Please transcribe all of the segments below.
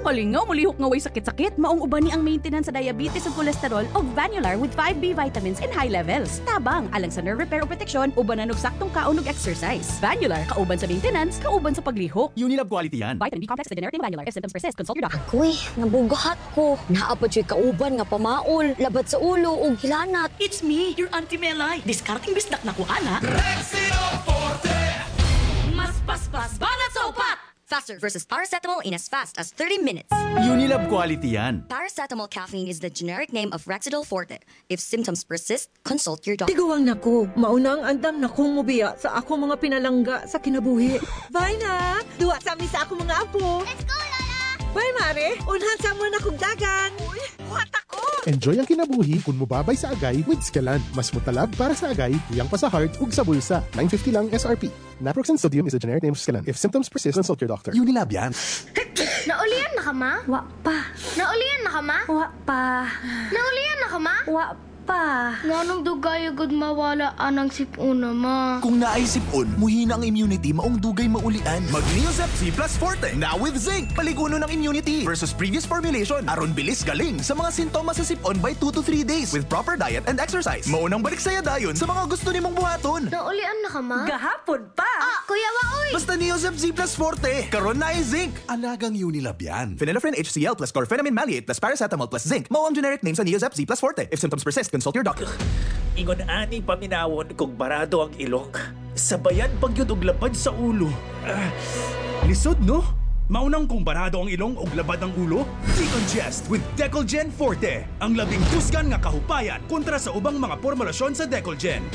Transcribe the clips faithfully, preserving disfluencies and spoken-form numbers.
Malingaw, mulihok nga way sakit-sakit. Maong uban ni ang maintenance sa diabetes ug cholesterol o Vanular with five B vitamins in high levels. Tabang, alang sa nerve repair o protection, ubanan og saktong kaon ug exercise. Vanular, kauban sa maintenance, kauban sa paglihok. Unilab quality yan. Vitamin B complex is the generic name Vanular. If symptoms persist, consult your doctor. Kuy, nabugahat ko. Naapad siya kauban nga pamaol, labat sa ulo ug hilanat. It's me, your Auntie Melay. Discarding bisdak na ko, ana. Rexidol Forte! Mas paspas, banat sa upat! Faster versus paracetamol in as fast as thirty minutes. Unilab quality yan. Paracetamol caffeine is the generic name of Rexidol Forte. If symptoms persist, consult your doctor. Tiguang nako, maunang andam na kong mubiya sa ako mga pinalangga sa kinabuhi. Bye na! Duwa sa amin sa ako mga apo. Let's go, Lola! Bye, Mare! Unhan sa mo na kong dagan. Uy, buhat ako! Enjoy ang kinabuhi kung mubabay sa agay with Scalan. Mas mutalab para sa agay, tuyang pa sa heart ug sa bulsa. nine fifty lang S R P. Naproxen sodium is a generic name of Scalan. If symptoms persist, consult your doctor. Unilab yan. Naulian na ka, ma? Wa pa. Naulian na ka, ma? Wa pa. Naulian na ka, ma? Wa pa. Nganong dugay agad mawala anang sipuna, ma? Kung naisip-on, muhina ang immunity, maong dugay maulian. Mag-Neosep Z Plus Forte, now with zinc. Paliguno ng immunity versus previous formulation. Aron bilis galing sa mga sintomas sa sip-on by two to three days with proper diet and exercise. Maunang balik saya dayon sa mga gusto nimong buhaton. Naulian na ka, ma? Gahapon pa! Ah, Kuya Waoy! Basta Neosep Z Plus Forte, karon na ay zinc. Alagang Unilab yan. Phenylephrine H C l plus chlorphenamine maleate plus paracetamol plus zinc. Mao ang generic name sa Neosep Z Plus Forte. If symptoms persist, consult your doctor. Ingon ani paminawon kung barado ang ilong. Sabayan pagyud og labad sa ulo. Uh, lisod no? Maunang kung barado ang ilong og labad ang ulo? Decongest with Decolgen Forte. Ang labing tusgan nga kahupayan kontra sa ubang mga formulasyon sa Decolgen.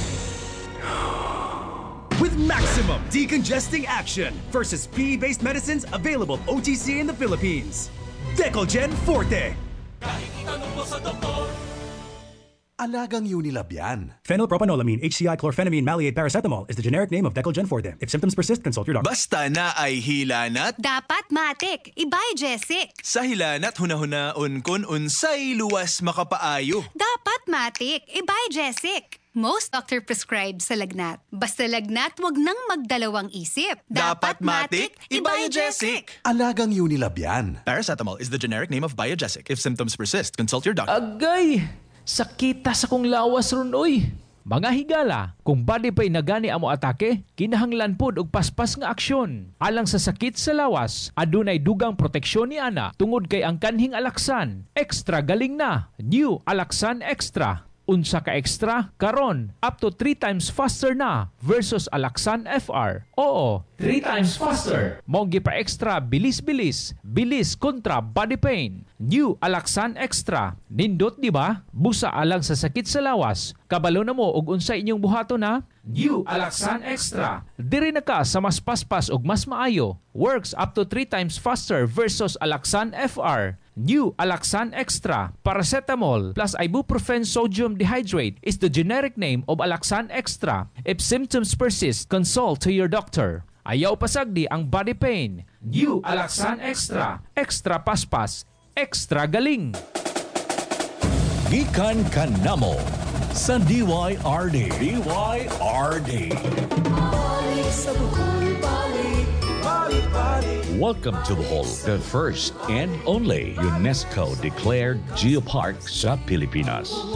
With maximum decongesting action versus P E-based medicines available O T C in the Philippines. Decolgen Forte. Kahit itanong mo sa doktor, Alagang Unilab yan. Phenylpropanolamine, H C I, chlorphenamine, maleate, paracetamol is the generic name of Decolgen Forte. If symptoms persist, consult your doctor. Basta na ay hilanat. Dapat matik. Ibay, Jessic. Sa hilanat, hunahunaon kun unsay luwas makapaayo. Dapat matik. Ibay, Jessic. Most doctor prescribe sa lagnat. Basta lagnat, wag nang magdalawang isip. Dapat matik, Ibaya-Jesic. Alagang Unilab yan. Paracetamol is the generic name of Biogesic. If symptoms persist, consult your doctor. Agay! Sakita sa kong lawas ron, oy! Mga higala, kung body pa'y nagani amo atake, kinahanglan pod og paspas nga aksyon. Alang sa sakit sa lawas, adunay dugang proteksyon ni ana tungod kay ang kanhing Alaxan. Extra galing na. New Alaxan Extra. Unsa ka extra? Karon, up to three times faster na versus Alaxan F R. Oo, three times faster. Monggi pa extra, bilis-bilis. Bilis kontra body pain. New Alaxan Extra. Nindot di ba? Busa alang sa sakit sa lawas. Kabalo na mo og unsa inyong buhaton na? New Alaxan Extra. Diri na ka sa mas paspas og mas maayo. Works up to three times faster versus Alaxan F R. New Alaxan Extra. Paracetamol plus ibuprofen sodium dehydrate is the generic name of Alaxan Extra. If symptoms persist, consult to your doctor. Ayaw pasagdi ang body pain. New Alaxan Extra. Extra paspas. Extra galing. Gikan kanamo sa D Y R D. D Y R D. Welcome to Bohol, the first and only UNESCO-declared geopark sa Pilipinas.